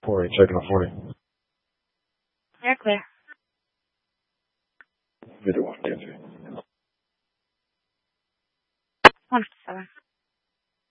40, checking on 40. You're clear. Video 1, 157.